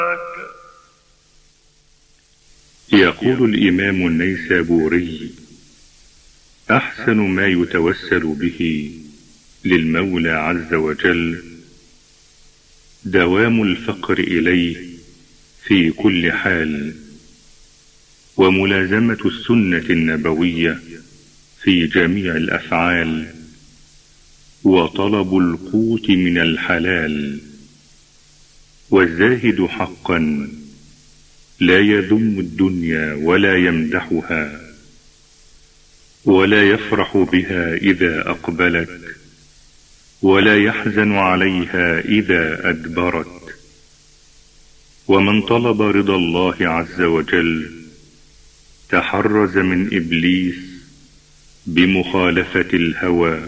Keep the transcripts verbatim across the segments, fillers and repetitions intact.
يقول الإمام النيسابوري: أحسن ما يتوسل به للمولى عز وجل دوام الفقر إليه في كل حال، وملازمة السنة النبوية في جميع الأفعال، وطلب القوت من الحلال. والزاهد حقا لا يذم الدنيا ولا يمدحها، ولا يفرح بها إذا أقبلت، ولا يحزن عليها إذا أدبرت. ومن طلب رضا الله عز وجل تحرز من إبليس بمخالفة الهوى،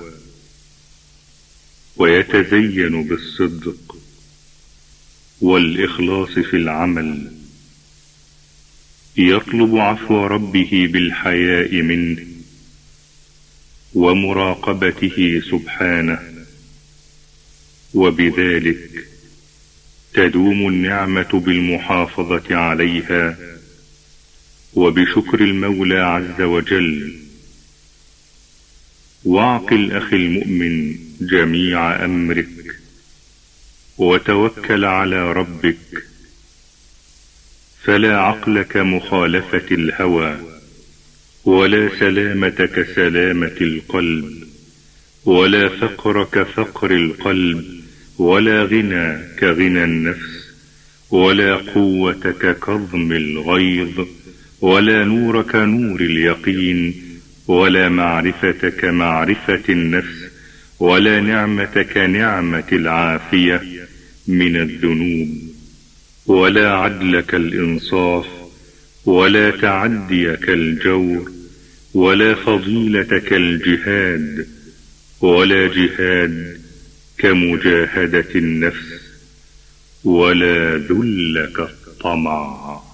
ويتزين بالصدق والإخلاص في العمل، يطلب عفو ربه بالحياء منه ومراقبته سبحانه، وبذلك تدوم النعمة بالمحافظة عليها وبشكر المولى عز وجل. واعقل أخي المؤمن جميع أمرك، وتوكل على ربك، فلا عقل كمخالفة الهوى، ولا سلامة كسلامة القلب، ولا فقر كفقر القلب، ولا غنى كغنى النفس، ولا قوة ككظم الغيظ، ولا نور كنور اليقين، ولا معرفة كمعرفة النفس، ولا نعمة كنعمة العافية من الذنوب، ولا عدل كالإنصاف، ولا تعدي كالجور، ولا فضيلة كالجهاد، ولا جهاد كمجاهدة النفس، ولا ذل كالطمع.